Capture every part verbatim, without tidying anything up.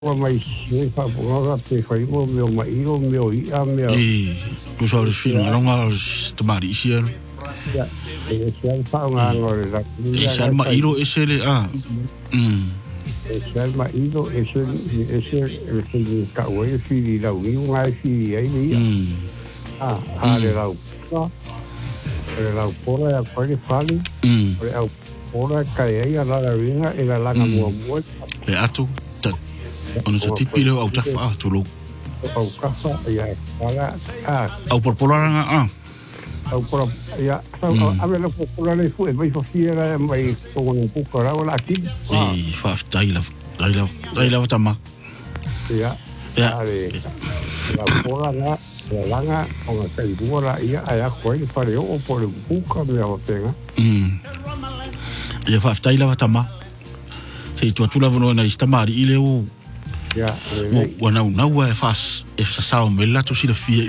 o mai se fa por te fai mo meu mai o meu ia meu e tu só o filho longa tomari sia ya e se fa nga ngore la e se alma iro ese le ah mm e se alma iro ese ese ese ka o e fili la u nga fili ai ni ah ha le la no le la por ya por fali mm le ora kai ai la la vinga e la la mo mo le atu ono sa tipi leo au tafa tu lo au kafa ya para ah au por polaranga ah au por ya a ver lo por le fu e vai fiera mai con un poco la la aquí e fa taila taila taila tama ya ya la por la la langa con el segura ya allá coi para o por un poco de la tenga mm ya fa taila tama se tu tu la vono na istamari ile o ya wana una wa fas e sa sa me la tu si la fie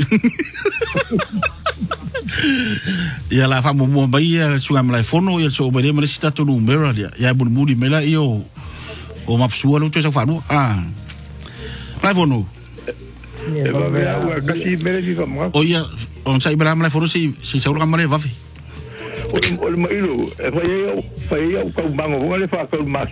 ya la fa mo mo bai ya su am la fono ya so bai me sta tu numero ya ya bun muri me la io o ma psua lo tu sa fa no ah la fono e va ver casi me di como o ya on sai bela me la fono si si sa ro ma le va fi o o mai lo e fa yo fa yo ko bango ko le fa ko ma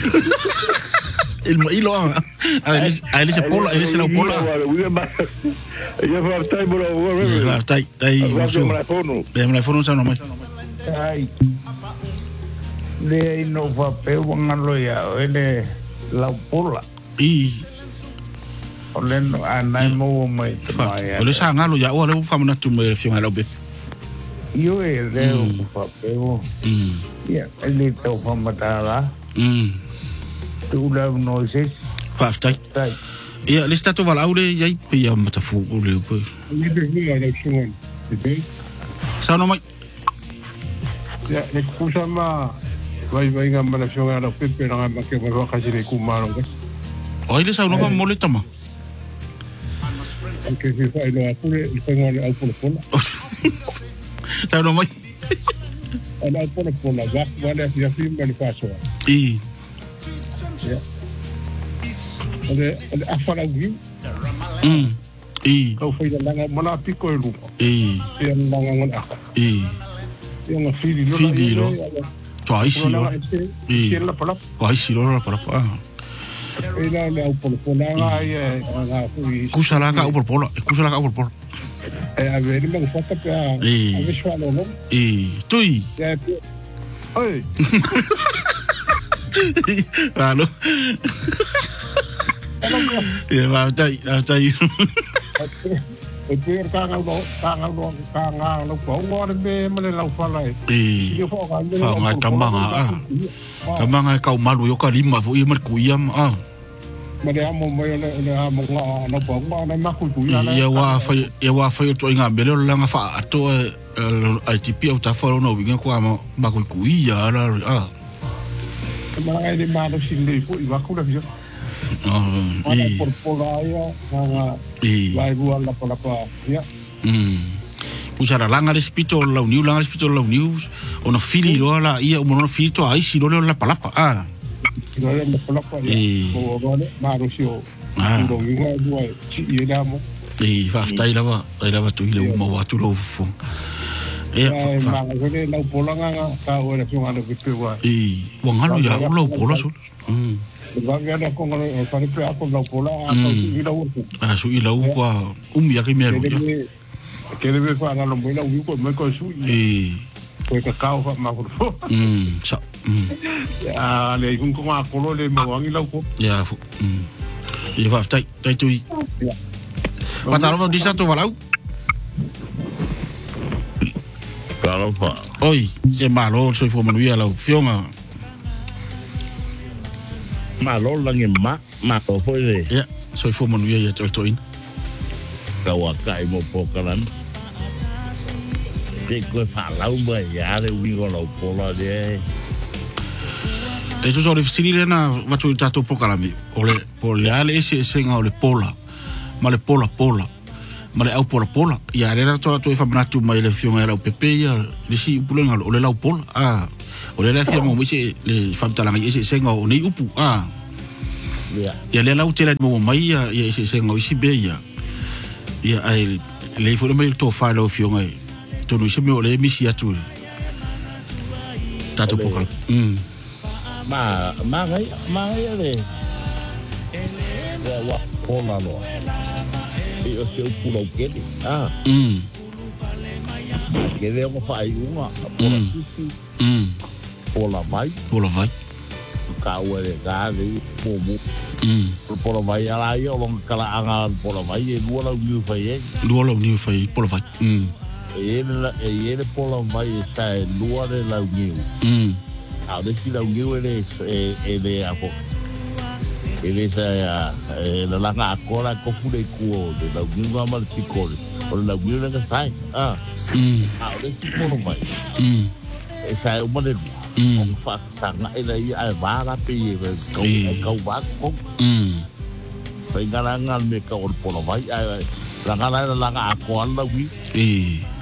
el mailo ah a ele se pola ele se la pola ya fa tai bro ya tai tai so de me fono sa no mai ai le no va pe ngalo ya ele la pola i ole no anai mo mai mai ole sa ngalo ya ole fa na tu me fi ngalo be yo e de va pe o ya ele to fa matala mm tu la no se fa tai tai ia le stato val aude ia pe ia mata fu o le pe ni de ni la chimon de sa no mai ya le kusa ma vai vai ngam la shonga la pepe na ma ke va ka jire ku ma no o ile sa no va mole tama que se fa lo apure y tengo al por por sa no mai al por por la va vale ya fin me paso i ya ole ole afala wi mm i ko foi la nga mona pico e lupo i e la nga ngona i e nga fili lo fili lo to ai si lo i la pala ai si lo la pala ah e la le por por la ai nga fui kusala ka por por kusala ka por por e a ver me gusta que a ver sualo no i tui oi Alô? E vai tai, tai. O ter ka nga lo, ka nga lo, ka nga lo ko ngor be me la fala e. Fa nga kamanga ah. Kamanga ka malu yo ka lima fu i mar kuiam ah. Ma de amo mo le le amo nga no ko nga na ma ku ku ya. Ya wa fa ya wa fa yo to nga bele la nga fa to ai tipi o ta fa no winga ko ama ba ku kuia la ah. Ma ai de ma do sin de fu i va ku la yo. Ah, e por por ya nga e vai bua la pa pa ya. Mm. Usara langa respito la uniu langa respito la uniu ona fili lo la ia o mono fili to ai si lo la palapa ah. No le la pa ya. O vale ma do si o. Ndo winga bua ci ye da mo. E fa stai lava, ai lava tu ile uma wa tu lo fu. E ma le la polanga ka o le funga no ke wa. E wa ngalo ya o lo pola so. Mm. Va ga na ko ngalo e fa pe a ko la pola a ko i la u. Ah su i la u kwa umi ya ke mero ya. Ke le fa na lo mo la u ko me ko su. E ko ka ka fa ma ko. Mm, sa. Mm. Ah le kun ko ma ko le mo wangi la ko. Ya fu. Mm. E va stai, stai tu. Ya. Patalo di stato valau. Claro, pa. Oi, se malo, soy fo manuia la fionga. Malo lang yung ma, ma ko po eh. Ya, soy fo manuia ya to in. Kawakay mo po kalan. Te ko falau ba ya de wi ko la pola de. E tu so le fitili na va tu tato po kalami. Ole ole ale ese senga ole pola. Ma le pola pola. Ma le au pola pola. Ya era to to fa manatu mai le fionga era o pepe ya le si pulenga ole la pola. Ah. O le fia mo wisi le famta langa isi senga o nei upu ah ia le lau tela mo mai ia ia se se ngoi si be ia ia ai le fu me to fa lo fio ngai to no se me o le misi atu tato poka mm ma ma ngai ma ngai le wa pona lo e o se pulo ke ah mm ke le mo fa iunga pona sisi mm pola mai pola vai ka wele ga le mo mo mm pola vai ala yo long kala anga pola vai e lu la u fa ye lu la u fa pola vai mm e le e le pola vai sta lu le la u mm a le si la u le e le a po e le sa e la la nga kola ko fu le ku de la u nga mal ti ko o la u le nga sai ah mm a le si pola vai mm e sa u mo le mm fa tanga e le ai va la pe e ko ko va ko mm fa ngala me ka o pola vai ai la ngala la nga ko la wi e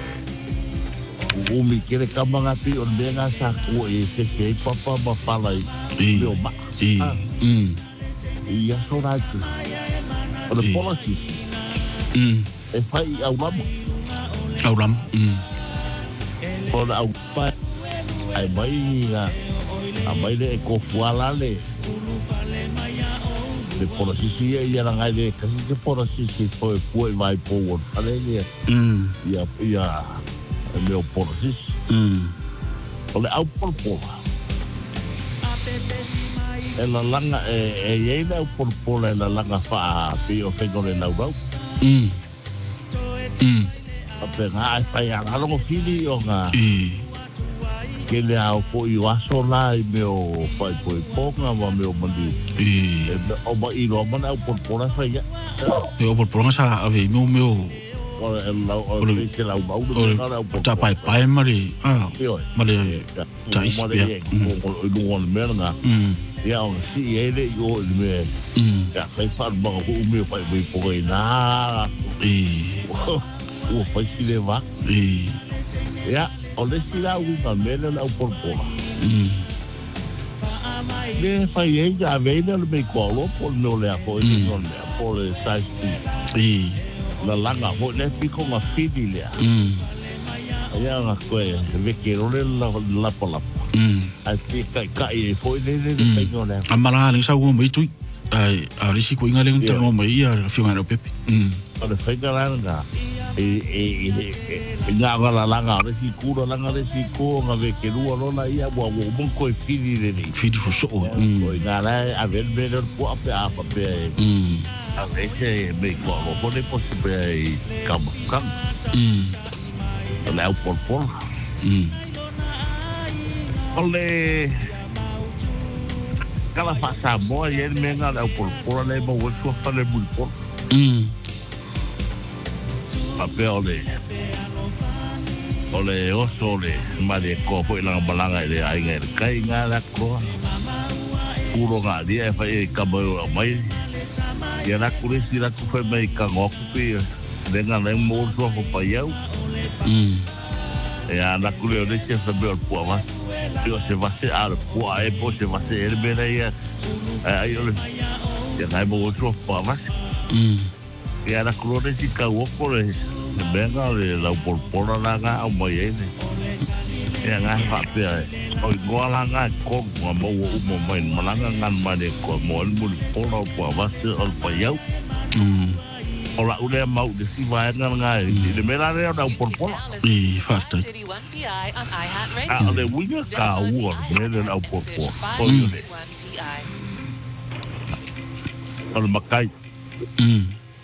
o mi kere kamanga pi o lenga sa ko e se se papa ma fala e o ma e mm e a so na tu o le policy mm e fai au lama au lam mm o le au pa ai mai nga a mai le ko fuala le le policy si e ia nga le ka se policy si foi foi vai po ale le mm ia ia me o policy mm o le au por por e la langa e e e le au por por e la langa fa pi o fe le lau lau mm mm a pe nga fa ya la lo fili o nga e ke le au po i waso la i me o pai po i ponga ma me o mandi e o ba i lo mana au por por fa ya e o por por sa ave meu meu o le lau o le ke lau lau de nga au por ta pai pai mari ah mari ta ispia o lu on me nga mm ya o si e le yo me mm ya fai fa ba o me pai po po na e o fai si le va e ya o le si la u ka me le lau por por mm le fai e ja ve le me ko lo por no le a po e no le a po le sai e la langa ho le piko ma fili le mm ya nga ko e ve ke ro le la la po la mm a ti ka ka e fo le le pe no le amala le sa wo mai tu ai a risi ko inga le nterno mai a fiunga no pepe mm o le fai ka langa e e e nga nga la langa le si ku la langa le si ko nga ve ke ru lo la ia bo bo mo ko fili le ni fidi fo so mm o nga la a ver ver po a pe a pe mm a veces me ko lo pone posible kam kam mm le au por por mm ole kala pasa mo ayer me nga le au por por le mo wo so fa le bul por mm papel ole ole oso le mare ko po la balanga le ai nga kai nga la ko puro nga dia fa e kabo mai ya la kure si la ku fa mai ka ngo ku pe de nga le mo so ho pa yau mm ya la kure le se fa be po va yo se va se al po e po se va se el be ya ai ole ya nga mo so pa va mm ya la kure si ka wo ko le venga le la por por la ga o mai ne ya nga fa pe o igual a nga ko mo mo mo mai malanga ngan ma de ko mo mo por po va se al pa yau mm ola ule mau de si va nga nga de me la de da por por e fasta a de winga ka wo me de la por por o yo de o makai mm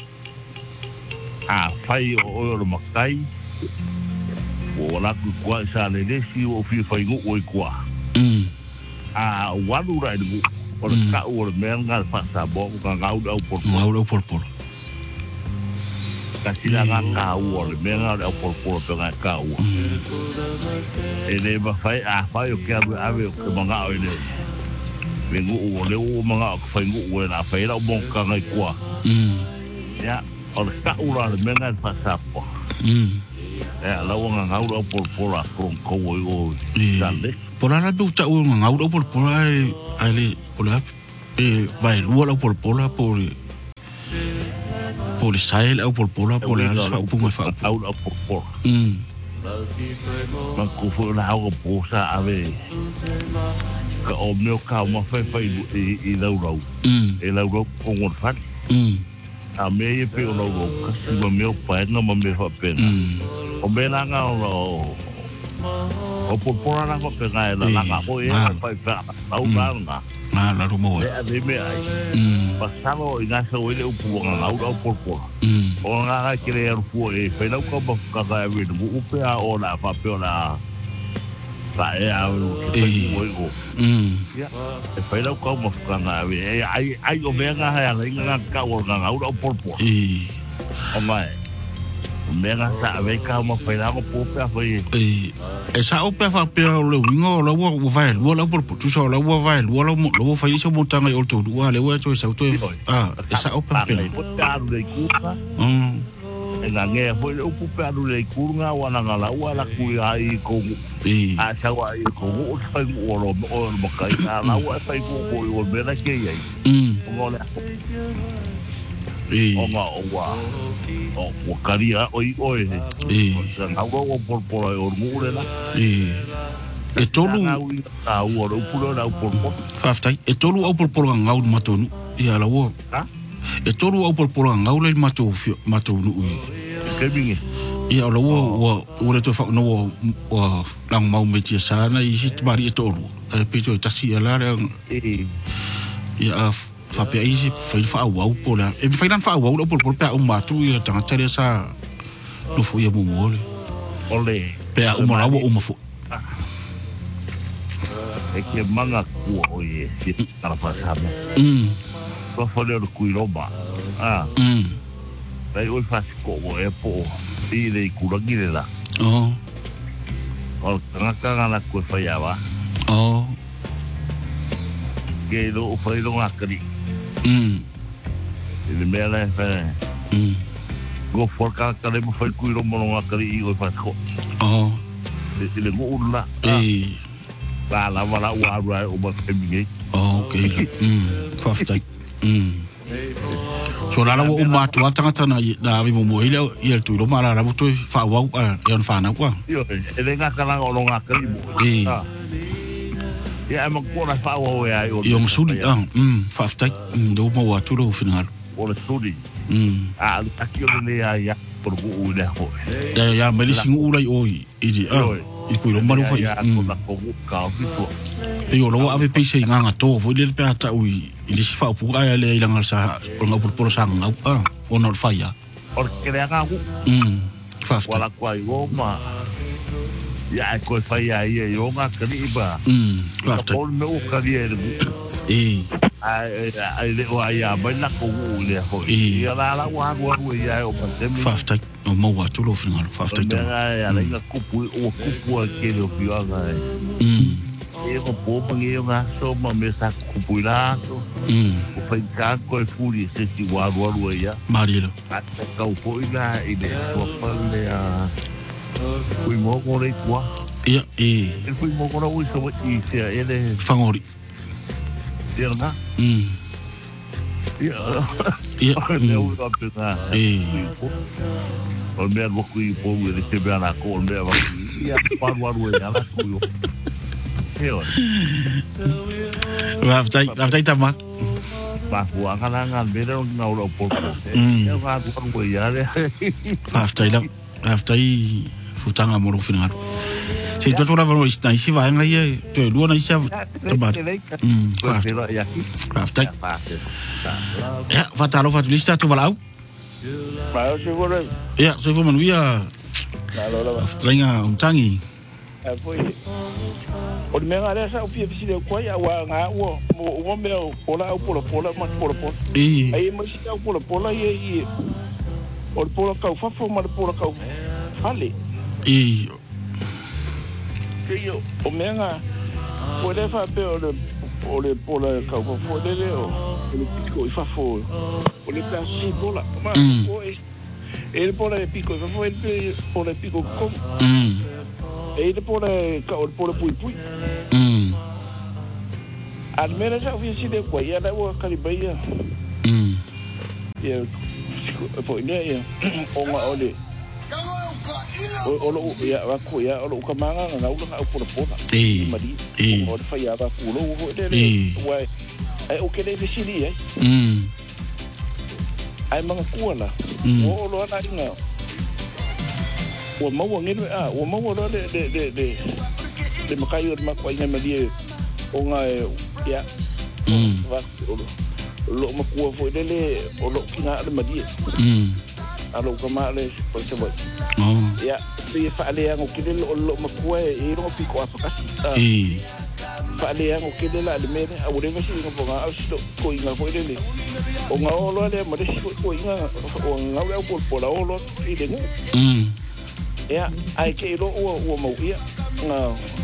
a fai o o makai o la ku kwa sa le de si o fi fai ngo o kwa mm a walu ra de o ka o me nga fa sa bo ka ga o por por ngau por por ka si la nga ka o me nga o por por pe nga ka o e le ba fai a fai o ka a ve ko nga o ne vengo o le o nga fai ngo o na fai la bon ka nga kwa mm ya o ka o la me nga fa sa po mm ya la o nga o por por a con ko o dale por la bu ta o ngau por por ai ai le por la E vai lua la por pola por por sai la por pola por la fa punga fa. Au la por pola. Mm. Ma ku fu la au po sa ave. Ka o meu ka ma fa fa i i la ro. Mm. E la ro ko ngor fa. Mm. A me e pe o ro ka si ma meu pa nga ma me fa pe. O me la nga o o por pola na fa pe nga la nga o e fa fa au la nga. Na la ro mo. E a me ai. Mm. Pasalo i nga so ile u pu nga au au por pola. Mm. O nga ga kire er fu e pe la ko ba ka ga we u pe a o la fa pe o la ta e a u ke pe o Mm. ya e pe la ko ba ka ga we ai ai o me nga ha la nga ka o nga au au por por E o mai o me nga sa ve ka mo pe la ko pu pe a foi e e sa o pe fa pe o le wingo la wo vai lua la por tu so la wo vai lua la mo lo fa iso mo tanga o to wa le wa to sa to ah e sa o pe pe. ko ta ru le ku ka Mm. e nga nge foi o pu pe ru le ku nga wa nga la wa la ku ai ko E a sa wa i ko o fa o lo o mo ka na la wa fa ko ko o me la ke ai mm. o le E o nga o wa o o karia o i o e e sa na o por por o mu le la e e tolu a o o pulo na por por fa ftai e tolu au por por ngau matonu ia la wo ha e tolu au por por ngau le matu matonu ke bingi ia la wo wo o le to fa no wo wo lang mau me tia sana i sit bari e tolu e pito tasi ala le e ia fa pe isi fa fa au po la e fa fa au lo por por pe o matu ia tanga tere sa no fu ia mo mole ole pe o mo la wo o mo fu e ke manga ku o e si para pasar mm ko fo le ku ro ba ah mm dai o fa ko o e po i le ku ro gi le la oh o tanga ka na ku fa ya ba oh ke lo fa lo ngakri mm le me la fa mm go for ka ka le mo fa ku ro mo ngakri i o fa ko oh le mo ulla e la la wala wa wa o ba ke mi oh okay mm fa ftai mm so la la wo o matu tanga tana na vi mo mo ile ile tu lo mara la mo to fa wa e on fa na kwa yo e le nga ka o lo ngakri e ya mo ko na fa wa ya yo yo sudi ah mm fa ftai do mo wa tu lo final o le sudi mm a a ki o le ya ya por bu le ho ya ya me li singu ulai oi idi ah i ku lo maru fa ya ko na ko ka fi to e yo lo ave pe se nganga to vo le pe ata ui i le fa pu ai le ilanga sa o nga por por sa nga ah o no fa ya or ke le nga ku mm fa wala kwa yo ma ya ko fa ya ye yo nga kri ba mm fa ka pon me o ka ye e ai ai le o ya ba na ko le ho ya la la wa wa ya o pa te mi fa fa o mo wa tu lo final fa fa to ya la nga ku pu o ku pu ke lo pi wa ga mm e ko po pa nge nga so ma me sa ku pu la so mm o fa ka ko e fu li se ti wa wa wa ya marilo ka ka po ila i le so pa le a kui mo ko le kwa ia e e kui mo ko ro so i se ele fangori dia nga mm ia ia le o ka pe na e o me mo kui po le se be na ko le va ia pa wa ro ya la ku yo yo va tai va tai ta ma ba wa ka na nga be ro nga ro po mm ia va ku ro ya le va tai la va tai futanga mo lo final se to to la vano na isi va nga ye to lu na isi to ba mm va ya ki va tai ya va ta lo va lista to va ba se vo re ya so vo manuia la lo la trenga un tangi a foi o me nga le sa o pie pisi le ko ya wa nga wo mo me o la o polo polo ma polo polo e ai mo si o polo polo ye ye o polo ka fa fo ma polo ka ale e que yo o me nga puede fa pe o le o le polo ka fo fo le le o le pico fa fo o le pasi pola ma o e el polo de pico fa fo el polo de pico com mm e le polo ka o polo pui pui mm Al mera sa fi si de ko ya da wo kali baya. Mm. Ya po ina ya. O nga ole. O lo ya wa ko ya o lo ka manga nga u ka ko po. Eh. Eh. O fa ya ba ku lo wo de. Wa ai o ke de fi si ai. Mm. Ai mga kuala. O lo na nga. O ma wo ngi a o ma wo de de de de. De makayo ma ko ina ma dia. O nga ya. Mm. Va lo ma ko fo de le o lo kinga de ma dia. Mm. Alo ka ma le o se bo. Oh. Ya, pe fa le ngo ke de lo lo ma ko e ro fi ko afa ka. Eh. Fa le ngo ke de la de me a wo de ma si ngo nga a sto ko inga fo de le. O nga o lo le ma de ko inga o nga le ko po la o lo i de. Mm. Ya, ai ke lo o o ma ia. Nga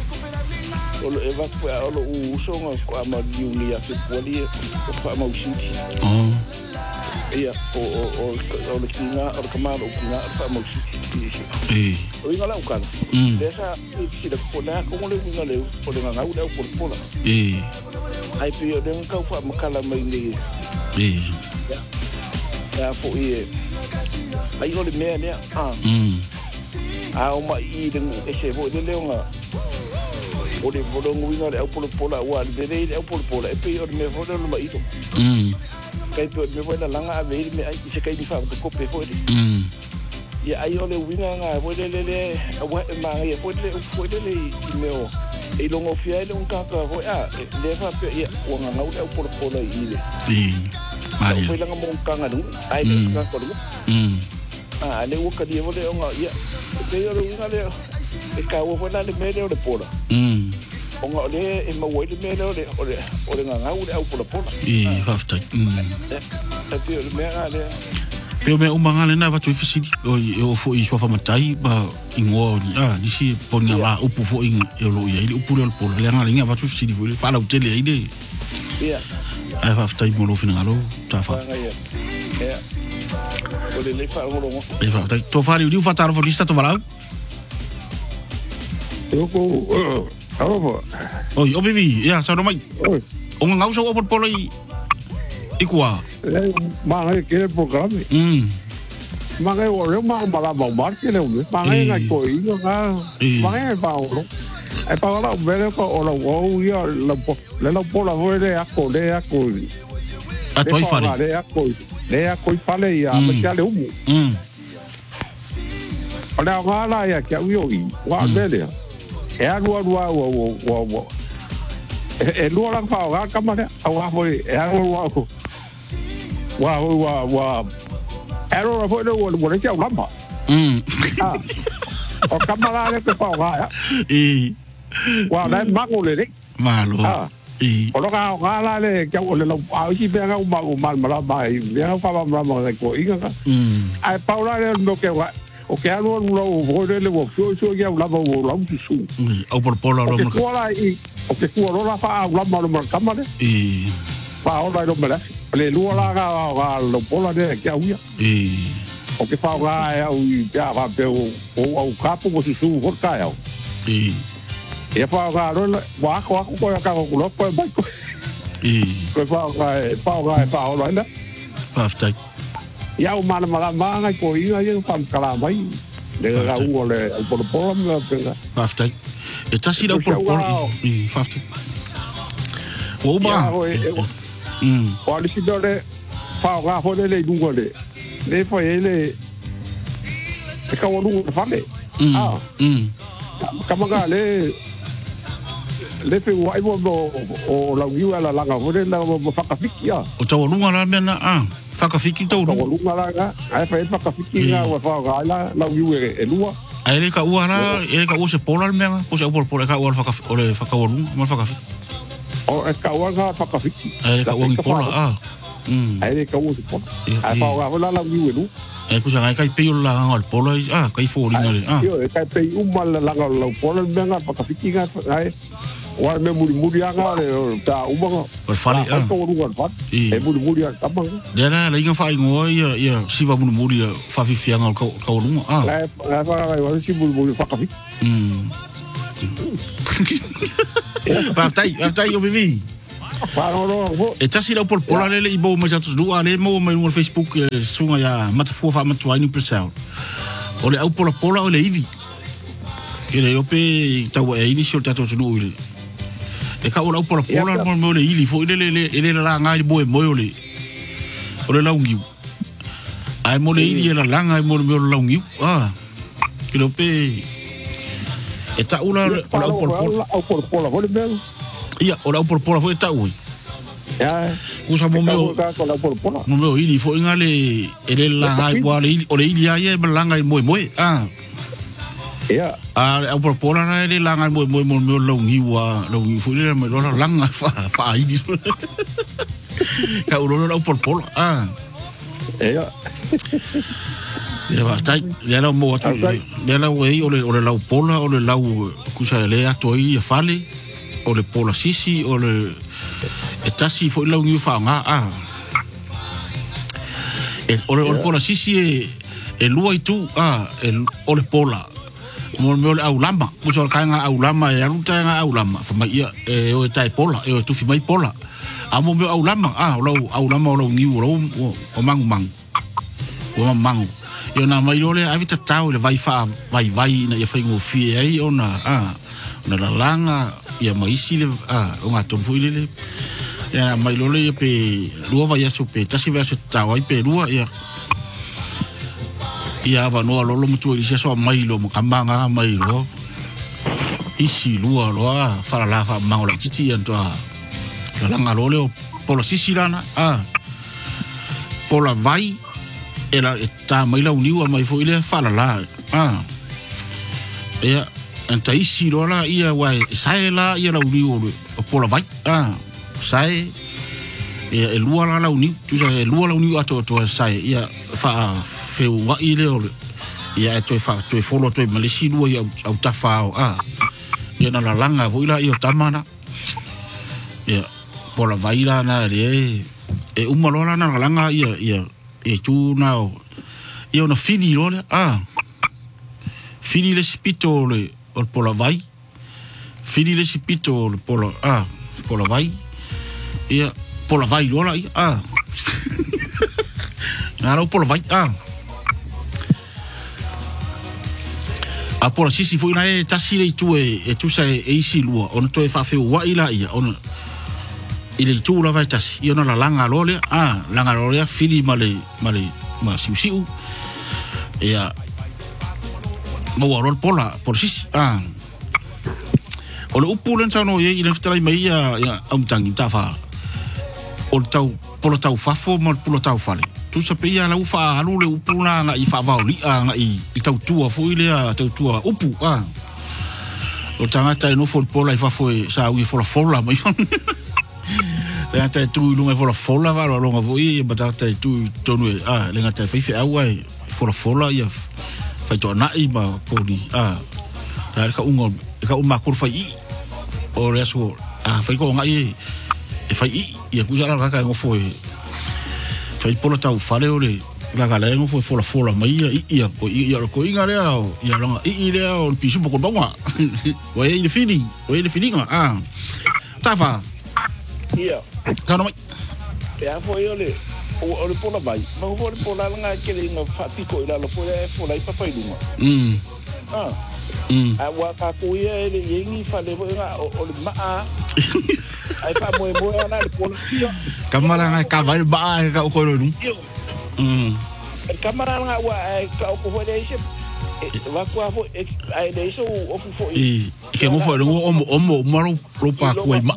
o lo eva ko o lo u so nga ko ma di uni ya se ko li ko fa ma usi. Oh. Ia o o o o lo kinga o ka ma o kinga fa ma usi. Eh. O inga la u kan. Mm. Desa i si de ko la ko le inga le o le nga u da ko po la. Eh. Ai pe o de ka fa ma kala mai ni. Eh. Ya fo i. Ai o le me ne ah. Mm. A o ma i de e se fo de le nga. O de bodo ngwinga le au polo pola wa de de au polo pola e pe o me fo de ma i to. Mm. Kai pe me fo na langa a me me ai se kai di fa ko pe fo de. Mm. Ya ai o le winga nga fo de le le wa ma ye fo de fo de le me o. E lo ngo fia le un ka ka fo a le fa pe ya o nga nga au polo pola i le. Eh. Maria. Fo langa mo ka nga du ai le ka ko du. Mm. Ah le wo ka di fo le nga ya. Pe o le winga le e ka wo fo na le me le o le pola. Mm. O nga le e ma wo le me le o le o le o le nga nga u le au polo pola. Eh, fafta. Mm. E pe o le me nga le Pe me umanga le na va tu fisidi o o fo i sofa matai ba ingo ah disi ponia la upu fo in e lo ia ile upu le polo le nga le nga va tu fisidi fo fa la utele ide. ia Ai fafta i mo lo fina lo ta fa. nga ia ia o le le fa ngo ngo E fafta to fa ri u fa tar fo lista to vala. Eu ko alo Oi, o bivi, ya sa no mai. O nga uso o polo i ikua. ma ngai ke programa Mm. ma ngai o le ma ma la ma ma ke le ma ngai ngai ko i nga ma ngai pa o e pa la vele ko o la o ia la le la pola vele a ko le a ko A toi fare. le a ko le a ko fale ia ma ke le umu Mm. o le nga la ia ke u i wa vele e a lua lua o o o e lua la fa o ka ma le a wa foi e a lua o wa wa wa ero foi le o le ke lamba Mm. ah o kamala le ke pa wa E wa la ma ko le malo. ah E o lo ka ga la le ke o le lo a si be ga o ma o ma ma ba i le fa ba ma ma ko i ga mm. ai pa la le no ke wa o ke alo lo o le le o so so ya la ba o la u su Au por polo lo o ke mo. ko la i o ke ko la fa la ma lo ma kamale E pa o la lo ma le lu la ga ga lo pola de ke u ya e o ke fa ga ya u ya va pe o o capo ko su su ho ka ya e e fa ga ro wa ko ko ko ka ko lo ko ba ko e ko fa ga fa ga fa o la after ya o mana mala manga ko i ga ye pam kala mai le ga u le por por me pega after e ta si au por polo e after o ba mm o ali si dole fa ga ho le le dungo le le fa ele e ka o lu fa le ah mm kama ga le le pe wa i mo o la u ala la ga ho le la mo fa ka fikia o ta lunga la mena ah fakafiki tau o lu nga la ga ai fa fa ka fikia wa fa ga la la u e lua ai le ka uara ele ka use polo al mena o se por por ka uara faka o le faka o mo fakafiki o e ka wa ga fa ka fiki ai le ka uang polo ah mm ai le ka u polo ai fa ga la la u e lu e ku sa kai pe la al polo ah kai fo ringa le ah yo e kai pe u mal la ga la polo mena fa ka fiki ga ai wa me muri muri aga le ta u ma per fali ah ko ru ga fa e muri muri ta ma de la la inga fa ngo ia ia si va mun muri fa fi fi ngal ko ko lu ah la la fa ga wa si muri muri fa ka fiki mm va tai va tai o bivi E tasi lau por pola lele i bo mai jatus dua le mo mai no Facebook sunga ya mata fu fa matu ai ni presel. O le au pola pola o le idi. Ke le ope tau e ini sio tatu no ile. E ka o lau pola pola mo mo le ili fo ile le le la nga i bo e mo le. O le lau ngiu. Ai mo le ili la langa ai mo mo lau ngiu. Ah. Ke le ope e ta ula o lau pola pola au pola pola o le bel. Ia, o lau pola pola fo e ta ui. Ya. Kusa mo meu. Mo meu ili fo inga le ele la ngai wa le ili o le ili ai e langa i moi moi. Ah. Ya. Ah, o por pola na ele langa moi moi mo meu lo ngi wa lo ngi fo le me lo langa fa fa ai di. Ka o lo por pola. Ah. Ya. Ya va, tai, ya la mo atu. Ya la we o le o le lau pola o le lau kusa le ato i e fale o le pola sisi o le e tasi fo lau ngi fa nga. Ah. E o le pola sisi e e lua i tu. Ah, e o le pola. Mo mo le aulama, mo so ka nga aulama e aluta nga aulama, fa mai e o tai pola, e o tu fi mai pola. A mo mo aulama, ah, o lau aulama o lau ngi o o mang mang. O mang. Yo na mai ole avita tau le vai fa vai vai na ia fai ngo fi ai ona ah na la langa ia mai sile ah o nga ton foi le ya mai lole pe lua vai aso pe tasi vai aso tau ai pe lua ia ia va no lo lo mutu ile so mai lo mo kambanga mai lo isi lua lo ah fa la fa ma ola titi ento la langa lole o polo sisilana ah pola vai era ta mai la uniu mai foi le fala la ah e enta isi rola ia wa sai la ia la uniu o pola vai ah sai e lua la la uniu tu sai lua la uniu ato to sai ia fa fe wa ile o ia to fa to folo to malisi lua ia au tafa ah ia na la langa foi la ia tamana ia pola vai la na le e uma lola na langa ia ia e tu nao io na fini lole ah fini le spito le o pola vai fini le spito le pola ah pola vai e pola vai lola ah na pola vai ah a pola sisi foi na e tasi le tu e e tu sai e isi lua ona to e fa fe wa ila ia ona ile tu la vai tasi io na la langa lole ah langa lole fini male male ma siu siu ia mo rol pola por sis ah o le upulen sa no ye ile fitrai mai ia ia am tangi tafa o tau polo tau fafo mo polo tau fale tu sa pe ia la ufa alu le upuna nga i fa vauli nga i i tau tua fo ile tau tua upu ah o tanga tai no fo pola i fa fo sa wi fo la fola mai le ata tu lunga fola fola va lo nga voi ba ta tu tonu ah le nga ta fi fi awai fola fola ia fa to na i ba poli ah ta ka ungo ka uma kur fa i o le so ah fa ko nga i e fa i ia ku sala ka ngo foi fa i pola tau fale o le la gala ngo foi fola fola mai i ia ko i ia ko inga le ia longa i i le o pisu po ko ba o e le fini o e le fini ah ta fa ia Kano mai. Ya foi ole o le pola vai. Ma o le pola nga ke le nga fatiko ila lo pola e pola i papa i lunga. Mm. Ah. Mm. A wa ka ko ye le yengi fa le nga o le ma. Ai pa mo mo na le pola io. Kamara nga ka vai ba ka ko lo nu. Mm. Kamara nga wa ka ko ho le va qua fo ai dei so o fo i che mo fo o mo o mo maro pro pa ko ma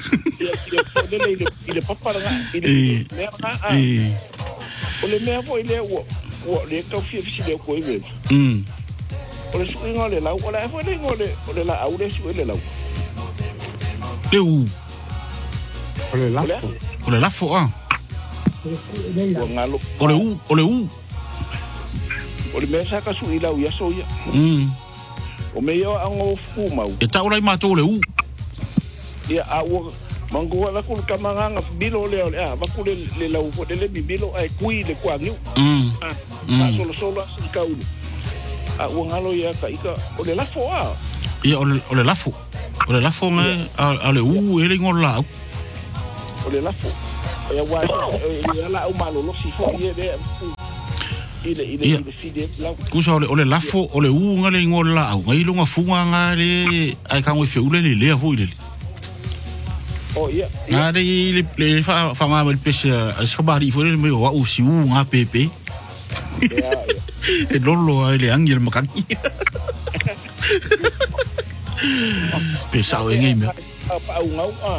ile papa nga ile nga o le me fo ile o o le ka fi fi le ko ile mm o le swing o le la o la fo le o le o le la au le swing le la le u o le la o le la fo ah o ngalo o le u o le u o le mesa ka su ila uia soia mm o me yo ango fu mau e ta ora ma to le u ia a o mango la ku kamanga bilo le le a va ku le le la u le bilo ai kui le kwa ngiu mm a solo solo ka u a o ngalo ia ka ika o le la fo a ia o le o le la fo o le la fo nga a le u e le ngola o le lafo e wa e la o malo lo si fo ye de ile ile ile si de la kusa ole ole lafo ole unga le ngola au ngai longa funga nga le ai ka ngoi feule le le fo ile oh yeah na de le le fa fa ma le pese a skabari fo le me wa usi unga pepe e lolo ai le angel makaki pesa o ngai me apa au ngau ah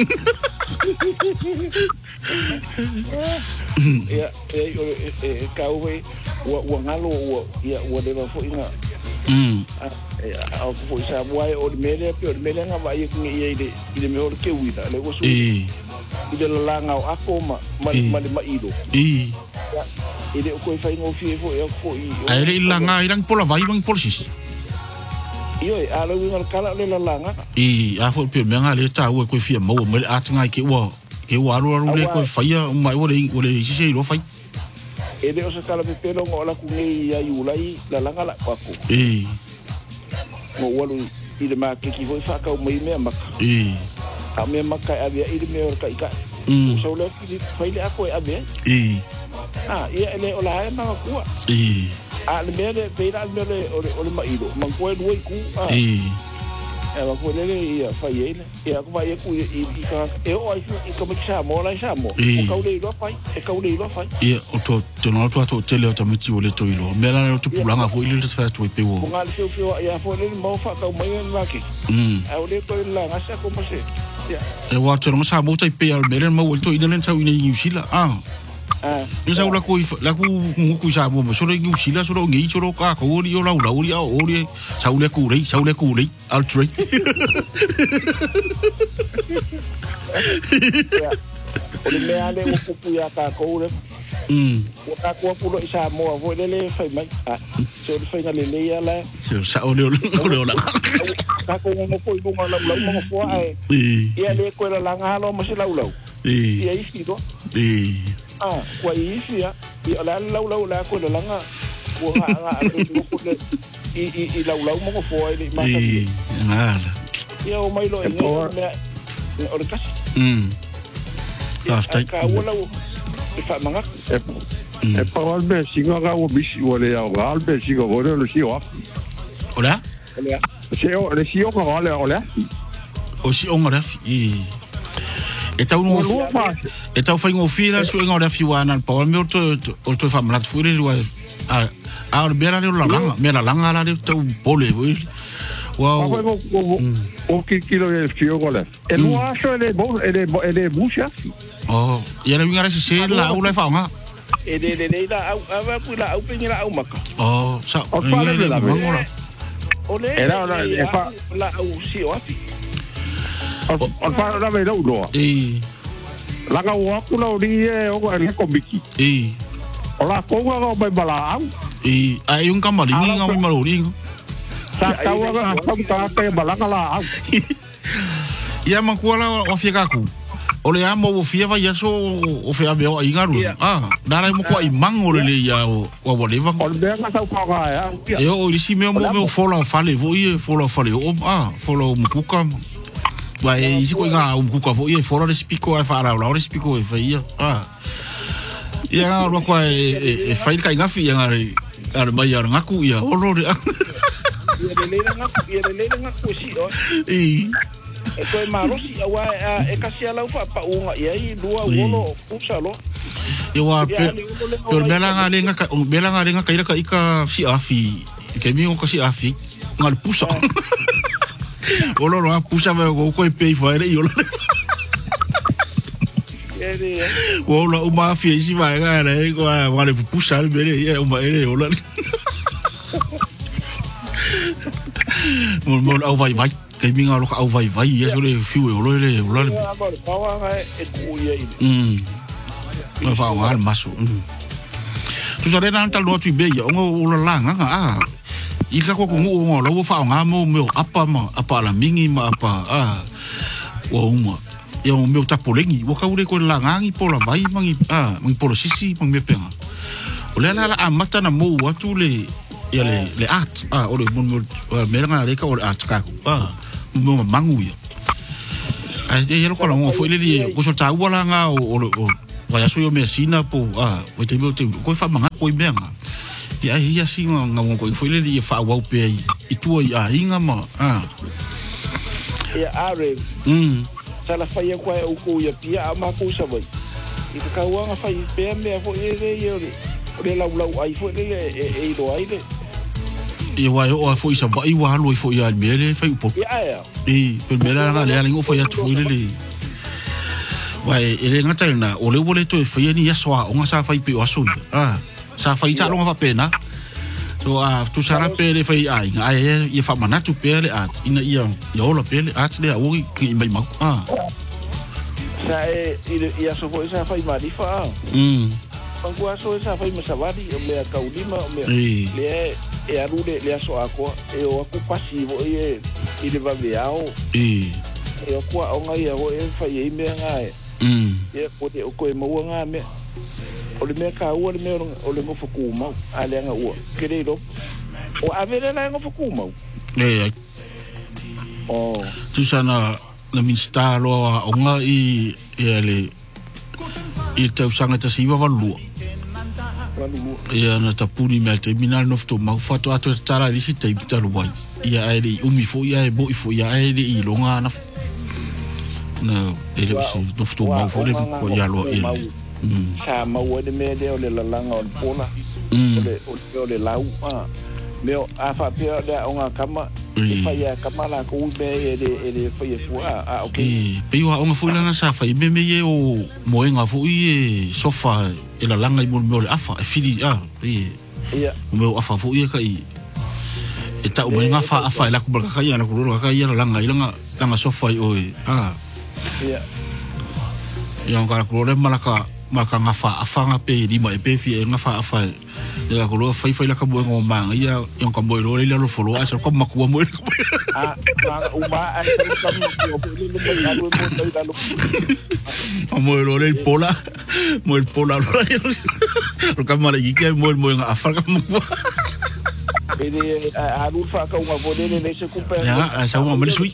ya e ka o wa wa ngalo wa ya wa de fo ina mm a ko sa boy o mele pe o mele nga va ye ni ye de ile me o ke wida le go su e ile la nga o akoma ma ma ma ido e ile ko fa ngo fi fo e fo i ai le la nga irang pola vai bang polsis iyo a lo ngal kala le la nga e a fo pe me nga le ta o ko fi mo mo a tanga ke wa ke wa ro ro le ko fa ya mai o le o le si se lo fai e de o se kala pe pelo ngola ku ngi ya yulai la la ngala pa ko e mo walu ile ma ke ki voi fa ka o mai me maka e a me maka a via ile me o ka ika so le ki fai le ako a be e ah ia ele o la ma ku e a le me le pe la me le o le ma ido man ko e due ku ah e e ma ko le ia fa ele e ko vai ku i ka e o ai i ka ma sa mo la sa mo o ka le lo fai e ka le lo fai e o to to no to to tele o tamiti o le to ilo me la to pulanga fo ile le fa to pe wo ngal se fio ia fo le mo fa ka mai ma ki mm a o le ko la nga sa ko mo se ya e wa to no sa mo tai pe al meren mo to ile len sa ina yusila ah ah ni sa la ko la ku ku sa mo so le yusila so lo ngi so lo ka ko ri o la la ri o ri sa le ku ri sa le ku ri altre o le me ale o ku ya ka ko le mm o ka ko pu lo sa mo vo le le fa mai ah so le fa le le ya la so sa o le o le la ka ko mo ko i mo la la mo ko ai ia le ko la nga lo mo se la u lo e ia i fi do e ah ko i fi ya i la la la la ko la nga ko nga nga ko le i i i la la mo ko fo ai ma ka e ngala ia o mai lo e me o le ka mm after ka wala o fa manga e pa al be singa ga o bisi o le al be singa o le si o ola se o le si o ga ole ole o si on ra e e tau no e tau fai ngo fira so ngo ra fi wana pa me to o to fa mlat fu ri wa a a bera le la langa me la langa la de tau pole wow o ki kilo e fio gole e no aso ele bo ele ele bucha oh ya le ngara se la u le fa nga e de de de la au ava pu la au pinga la au maka oh sa o fa le la mangola ole era la e fa la au si o afi o fa la ve lo do e la ga wa ku lo ri e o le ko biki e o la ko ga go be bala au e ai un kamari ni nga mi malori sa ta wa ga sa ta pe bala la au ya man ko la o fi ka ku o le amo o fi va ya so o fi abe o ingaru ah dara mo ko i mango le ya o o le va o be ga sa ko ga ya e o ri si me mo me follow fale vo i follow fale o ah follow mo kuka wa e si ko nga o kuka vo i follow le spiko e fa la o le spiko e fa ia ah ia ro ko e fa i ka nga fi nga ar mai ar ngaku ia o lo ia le le nga ia le le nga ko si o e e ko ma ro si wa e ka si ala fa pa unga ia i dua wolo usalo e wa pe pe mela nga le nga mela nga le nga ka ira ka ika si afi ke mi ko si afi ngal pusa o lo lo pusa me ko ko pe fa ere yo o lo o ma fi si va ga le ko wa le pusa le bere e o ma ere o lo mo mo au vai vai ke mi nga lo au vai vai ya so le fi o lo le o lo mm ma fa wa al maso tu sa rena tal no tu be ya o lo la nga ah i ka ko ko ngo lo fa nga mo mo apa ma apa la mingi ma apa ah wa uma ya o meu tapolengi wo ka ure ko la ngangi po la vai mangi ah mangi po sisi mangi me penga o le la la amata na mo wa tu le ya le le art ah o le mo mo me nga le ka o art ka ah mo mangu ya ai e ro kola mo foi le ko so ta wala nga o o vai aso yo me sina po ah o te mo te ko fa manga ko menga ia ia singa nga mo ko foi le ia fa wa pe i tu ia inga ma ah ia are mm sala fa ia ko o ko ia pia ma ko sa vai i ka wa nga fa i pe me fo e le ia le la la ai fo le e do ai le ia wa o fo isa ba i wa lo fo ia me le fa po ia ia e pe me la nga le ngo fo ia tu foi le wa e le ngata na o le wole to e fa ia ni aso o nga sa fa i pe o aso ah sa fa i ta lo nga fa pena so a tu sara pe le fa i ai ai ia fa manatu pe le at ina ia ia ola pe le at le o ki mai ma ah sa e ia so fo sa fa i mari fa mm pangua so sa fa i masawadi o me ka ulima o me le e aru le le so ako e o aku pasivo e i le vaveao e e o kwa o ngai o e fa i me ngai mm e o te o ko e mo nga me o le me ka o le me o le mo fuku ma ale nga o kere do o avele na ngo fuku ma e o tu sana na minsta lo o nga i e le i te usanga te siwa valu ia na tapuni me te minal no fto ma fato ato tara risi te talu wai ia ai umi fo ia e bo fo ia ai i longa na na ele si no fto ma fo le ko ia lo ele sa ma o de me de o le langa o pola o le o le lau a me a fa pe de onga kama fa ia kama la ko be ele ele fa ia fu a okay pe yo onga fo la sa fa i me me o moenga fo i sofa e la langa i mo me afa e fili ah e ia me afa fo i ka i e ta o me nga fa afa la ko ba ka ia na ko ro ka ia la langa i langa langa sofa i o ah ia ia nga ko le malaka maka nga fa afa nga pe di mai pe fi nga fa afa ia ko ro fa fa la ka bo ngo ma ia yang ka bo ro le lo folo a so ko makua mo ah u ba a ka mo ko le le ba lo mo dai da lo mo lo le pola mo el pola lo ka mala ki ke mo mo nga afa ka mo ele a lu fa ka uma vole le se ku pe ya sa mo mo sui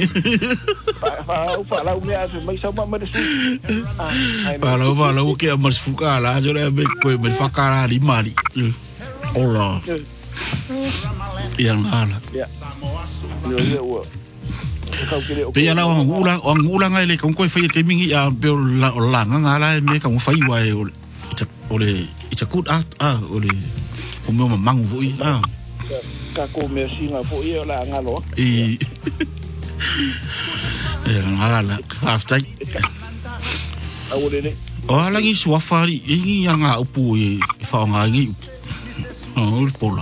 fa fa la u me a mai sa mo mo sui pa la va la u ke mo fuka la jo le be ko me fa ka ri mali ola ya ngala ya yo yo pe ya la ngula ngula ngai le ko ko fa ke mingi ya be la la ngala me ka mo fa i wa o le ita kut a a o le o me mo mangu vo i a ka ko me singa fo i la ngalo i ya ngala after a o le o la ngi swa fari i nga nga upu i fa nga ngi o pola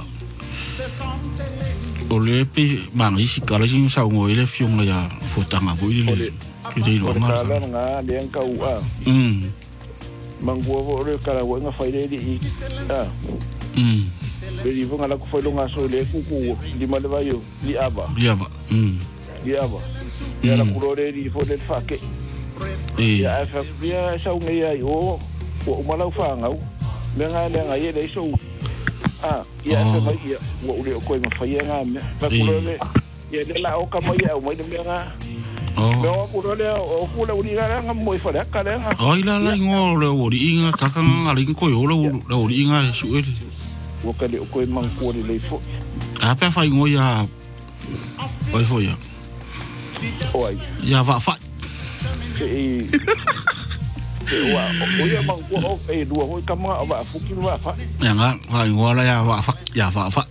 o le pe mangi si kala sing sa ngo ile fiong la ya fotanga vo i le i lo nga la nga le ka u a mm mangu vo le kala wa nga fa ile i a mm Beri vunga la ku foi longa so le ku ku di male vai yo li aba li aba mm li aba ya la kurore di fo le fa ke e ya fa ya sa un ya yo o mala fa nga le nga le nga ye le so ah ya fa mai ya o le ko ma fa ya nga me fa kurore ya le la o ka mo ya o mai de nga oh no kurore o ku le uri nga nga mo fa le ka le nga ai la la ngo le uri inga ka ka nga le ko yo le uri inga su e o ka le ko man ko le fo a pe fa ngo ya oi fo ya oi ya va fa e wa o ya man ko o e do o ka ma va fu ki va fa ya nga fa ngo la ya va fa ya va fa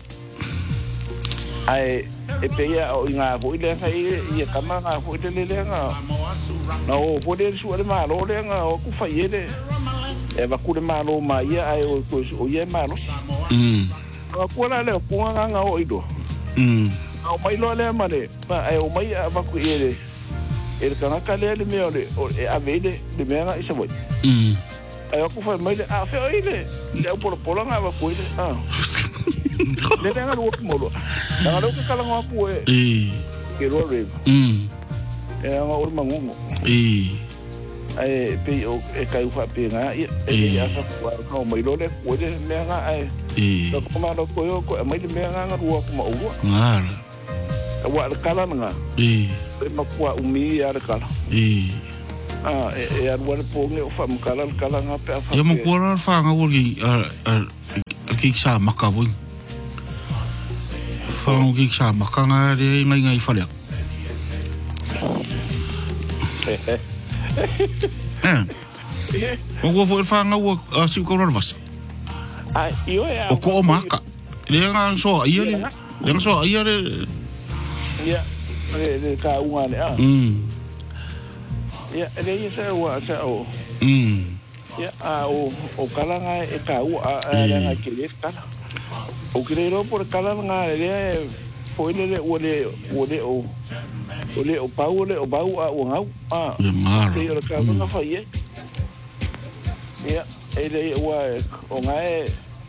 ai e pe ya o nga vo ile ka i ka ma nga vo ile le nga no po de su le ma lo le nga o ku fa ye e va ku le ma lo ma ia ai o ko o ye ma lo mm a ku la le ku nga nga o ido mm o mai lo le ma le ma ai o mai va ku ye e ka nga ka le le me o le e a vede de me nga isa vo mm ai o ku fa mai le a fe o ile le o por por nga va ku ile ah le nga lo ku mo lo nga lo ka la nga ku e e ke ro re mm e nga o ma ngongo e ai pe o e kai fa pe nga e ya sa ku no mai lo le ku de me nga ai e ko ma lo ko yo ko mai de me nga nga ru ko ma u ngala wa kala nga e e makua umi ya kala e ah e ar wa po nge fa kala kala nga pe fa ya mo kora fa nga wo ki ki sa makabu fa mo ki sa makanga de ngai ngai fa le eh o wo fo fa nga wo si ko ro vas ai io ya o ko maka le nga so ia le le nga so ia le ya le ka unga le ah mm ya le ia sa wa sa o mm ya a o o kala nga e ka u a nga ke le kala o kire ro por kala nga le po le le o le o le o o le o pa o le o ba u a o nga ah le mar le ka nga fa ye ya ele wa o nga e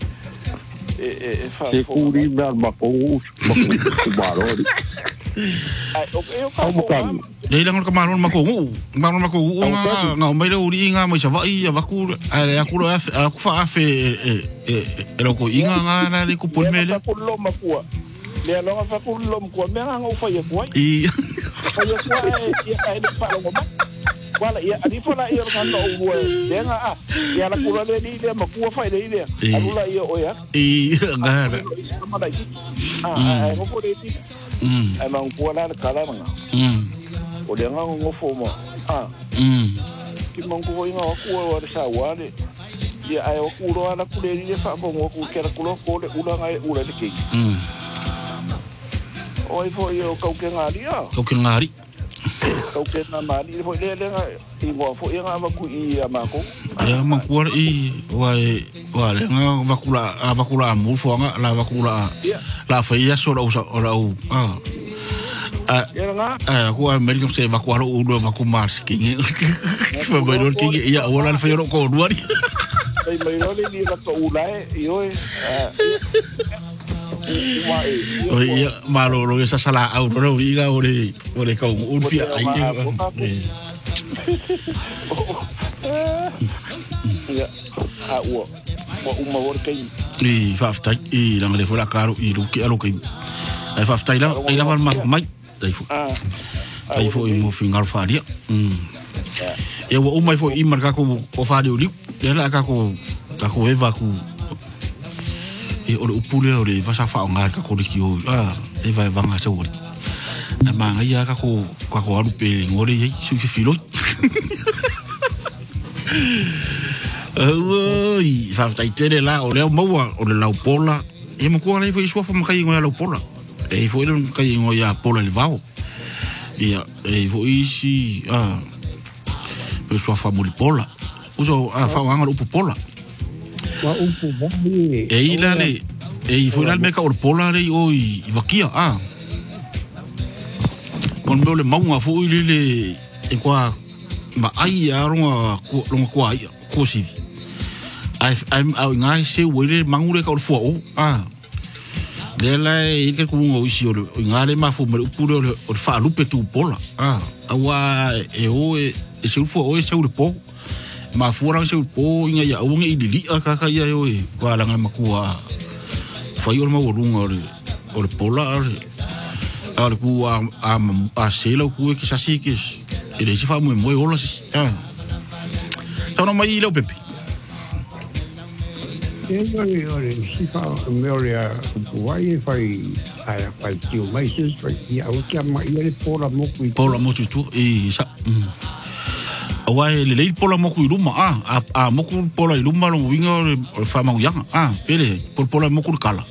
e fa se curi dar makou makou barori ai o eu ka mo le lang ka maron mako ngu maron mako ngu nga nga mai le uri nga mai sa vai ya baku ai aku ro aku fa afe e e ro ko inga nga na le ku pon mele ko lo makua le lo fa ko lo ko me nga o fa ye ko i fa ye ko e ai le fa lo ma wala ya ali fa la yo kan lo wo de nga a ya la ku le ni le makua fa le ni alula yo o ya i nga ah ai ko ko de ti mm ai mang ko la ka la nga mm o le nga ngo fo mo ah mm ki mang ko inga ku wa sa wa le ya ai o ku ro ala ku le ni fa ko ngo ku ke la ku lo ko le ula nga ula de ki mm oi fo yo ka ke nga ri ah ko ke ngari ka ke na ma ni fo le le nga i ngo fo inga ma ku i ama ko ya man kuar i wa wa le nga vakula vakula mu fo nga la vakula la fa ya so la ora u ah ah ah ko american se vakula u do vakumar king fa ba dor king ya ora fa yo ko duari ai mai no le ni la ko ulai yo o ia malo lo esa sala au ro iga ore ore ka un pia ai ya a o o uma workai e fa fa e lang le fola caro i ru ki alo kai ai fa fa la ai la mal mai dai fu ai fu i mo fingal faria mm e o uma fu i marca ko o fa de uli e la ka ko ka ko eva ku e o upule o le va sa fa ngar ka ko ki o ah e vai vanga se o na manga ia ka ko ka ko alu pe ngore ye su fi filo oi fa ta tele la o le mo o le la pola e mo ko le foi sua fa mo kai ngoya la pola e foi le kai ngoya pola le vao ia e foi si ah pe sua fa mo le pola uso a fa nganga lu pola wa upu bani e ila le e foi la meka o pola re o i vakia ah mon me le maunga foi le le e kwa ma ai a ronga ko ronga kwa ai ko si ai ai au ngai se wele mangure ka o fo ah le la e ke ku ngo si o ngale ma fu me pu o o fa lupe tu pola ah awa e o e se fu o e se u po ma fu rang se u po nga ya o ngi dili ka ka ya o e kwa la ma ku a fa yo ma o runga o o pola ar ku a a se lo ku ke sa si ke e le se fa mo mo o lo ah tano mai lo pepe e ore ore si fa me ore a wai fai ai fai tio mai se fai ia o ke ma ia le pola mo ku pola mo tu e sa awai le le pola mo ku ruma ah a mo ku pola ruma lo winga o fa ma yang ah pele por pola mo ku kala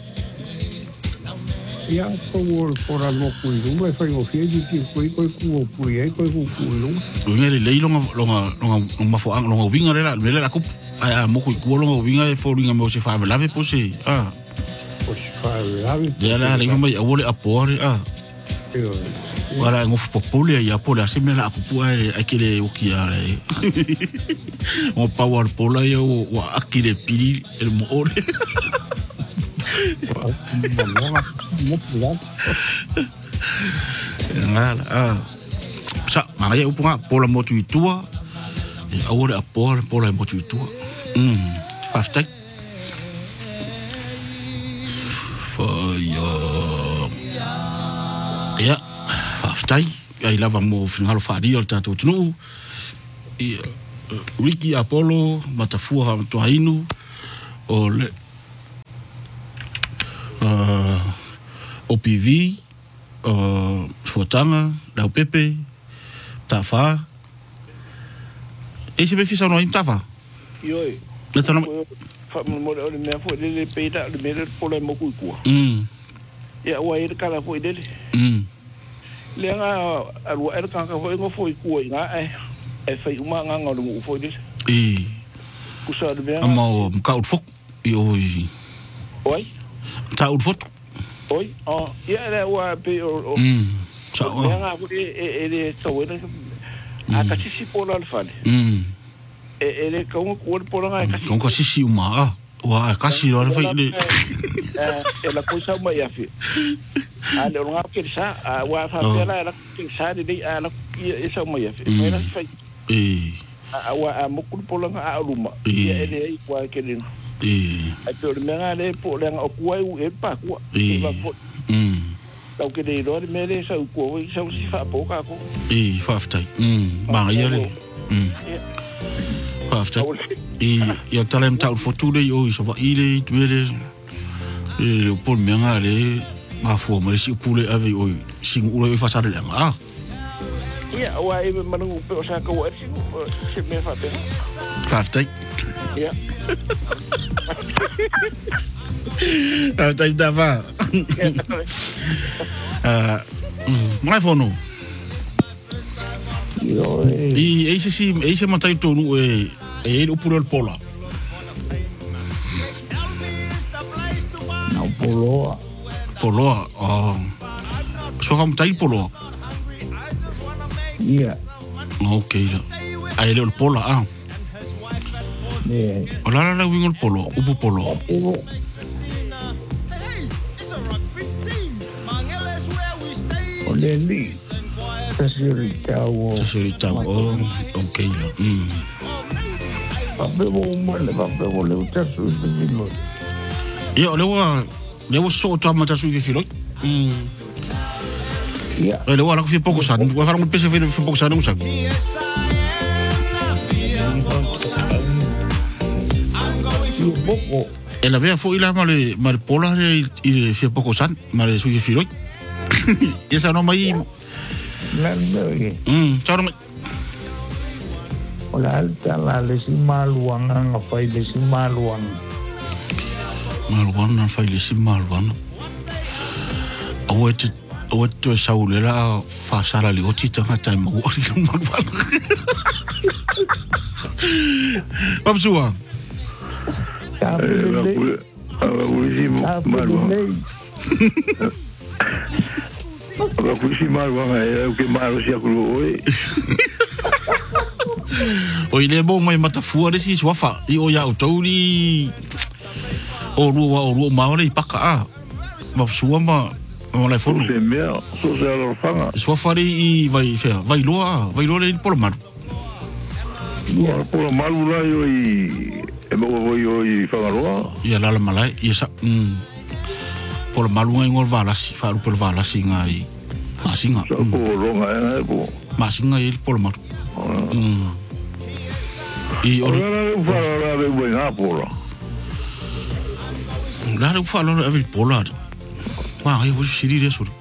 ia ko pola mo ku ruma fai o fie di ki ko ko ku ku ia ko ku ku ruma o ngere le longa longa longa ma fo ang longa winga le la le la ku a mo ku ku longa winga e fo winga mo se fa lave po se ah po se fa lave ya la le mai a wole a por ah Wala ngofu popole ya pola se me la ku ai akile o ki are o power pola yo o akile pili el mo ore mo pula ngala ah sa ma ya upunga pola mo tu tua e ora a pola pola mo tu tua mm pafta fa ya ya tai ai lava mo finalo fadi o tato tunu i Ricky Apollo matafua to hainu o le uh, O P V uh, Fotanga Dau Pepe Tafa e se be fisa no im Tafa Ioi Let's not fa mo le me fo le peita le me po le mo ku ku mm ya wa ir kala fo dele mm le nga aru er kan ka fo ngo fo ku nga e e fa uma nga nga mo fo dele e ku sa de ma ka ut fok oi oi ta ut fok oi oh ya le wa pe o mm sa o nga fo e e e so we a ka si po la fa mm e e ka un ku po nga ka Con così si uma wa kasi lo fa ile e la cosa ma ya fi a le nga ke sa a wa fa pe la la ke sa de a la e sa ma ya fi ma la fa e a wa a mo ku po nga a luma e e kwa ke le e a to me nga le po le nga ku ai e pa ku e mm tau ke le do me le sa ku sa si fa po ka ko e fa ftai mm ba ya le mm fa ftai e ya talem ta foto de o so va ile tuere e le pol me nga le ma fo mo si pule ave o sing ulo e fa sa le nga ya wa e me manu pe o sa ko wa si se me fa pe fa ftai ya fa ftai da va ah mai fono e e se si e se matai tonu e e o puro el pola Não poloa. poloa oh so kam tai polo Ia. okay la ai le pola ah Ne. ola la wingo polo upu polo Ego. Ole li. Tasirita o. tasirita oh okay la mm Pape mo mo le pape mo le tasu de lo. e ole wa le wa so to mata su filo mm Ia. ele wa la fi poco san wa fara un pese fi poco san un san Io poco. e la vea fo ila male mal pola le i fi poco san male su filo esa no mai Lan me. mm charo Ola alta la le si maluang nga fai le si maluang. maluang na fai le si maluang o et o et to saule la fa sala le oti tanga tai mo o le maluang Papsua Tapu Ava kuisi maluang. Ava kuisi maluang e o ke malu sia kulu oi. o ile bo mai matafua de si swafa i o ya o tauri o rua o rua maore i paka a Papsua ma ma lai foru Se mea, so se alo fanga. swafa i vai fea vai loa vai loa le polo mar Ia por malu la yo i e mo vo yo i fanga roa. ia la malai ia sa mm polo malu ngai ngol vala si fa polo vala si ngai masinga So ko ronga e po. masinga i polo mar mm i o Ora la fa la ve buen apolo. la ru fa lo ave polar wa ai vo siri de sur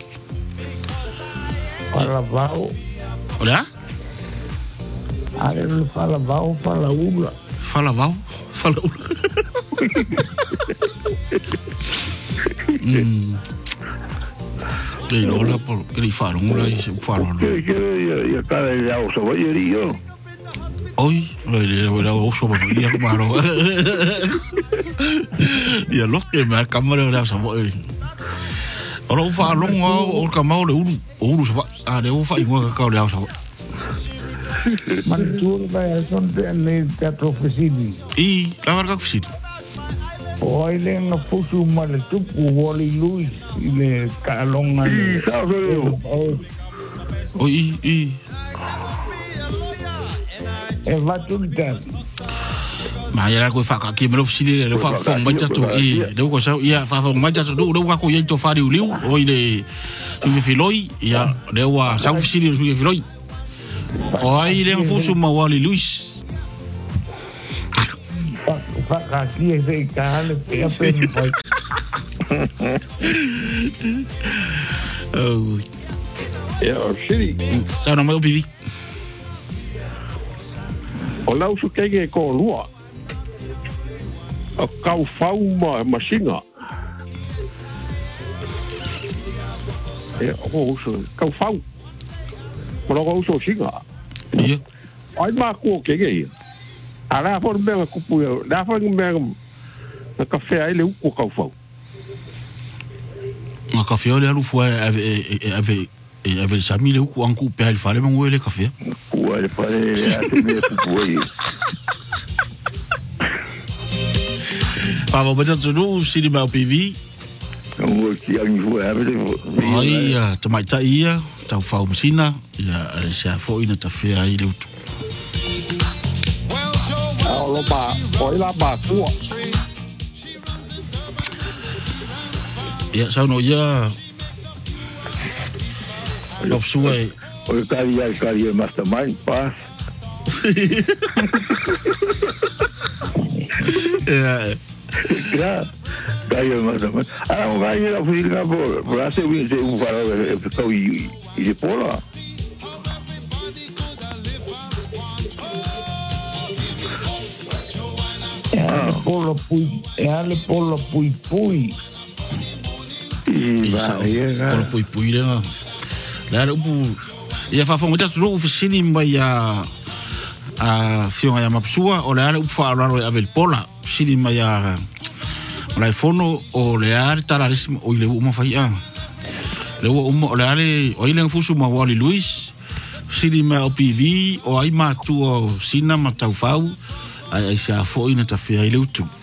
Fala vau. olha Ale le fala vau fala ula. fala vau fala ula mm Dei lola por que fa un ula i se fa lo Ke ke ya ya ka ya o so va iri yo. oi le le o so ba ia ma ro ia lo que me cámara la sa oi ora u fa longa o ka mau le uru uru sa a de u fa i mo ka le sa Man tur vai son de ne teatro fesini. i la varga fisi O ile nga fusu male tupu woli Luis ile kalonga. I sa so yo. oi i E va tunta. ma ia ko fa ka ki me lo fisi le fa fa ma ja to i de ko sa ia fa fa ma ja to do ka ko ye to fa ri uliu oi le Suke filoi, ia, lewa, sau fisiri suke filoi. O ai le fusu ma Wally Lewis. Whaka ki e whei kāle pe a pēni pai. Oh. Ia o siri. Sau na mai o pivi. O lau su kenge e ko lua. O kau whau ma masinga. Ia o uso kau whau. Kono ko uso singa. Ia. Ai ma ko kenge ia. Ala for benga kupu ia. La for benga na kafe ai le uko kau whau. Nga kafe o le alu fua ave ave ave sami le uko anku pe ai fale mangu le kafe. Ua le fale le ate me kupu ai. Pa ba tatu no siri ma P V. O ki angi fua ave le. Ai ya tamai ta ia tau fau masina ia ale sa fo ina ta fe ai le utu. Lo ba, oi la ba tua. Ia sa no ia lo suai. O kari ai kari mastermind pa. Ia Ya. Kari mastermind. Ah, o kari la fui la por, por hace bien se un faro de kau i i de pola. Ah, polo pui, ale polo pui pui. Isa o pui pui le nga. La upu ia fa fonga tatu no ufisini mai a a fionga ya mapsua o le ale upu fa raro e avel pola sini mai a lai fono o le ale talarismo o ile uma fai a le uma o le ale o ile fusu ma Wally Lewis sini mai o P V o ai ma tu o sina ma tau fau ai sa fo ina ta fia ile utu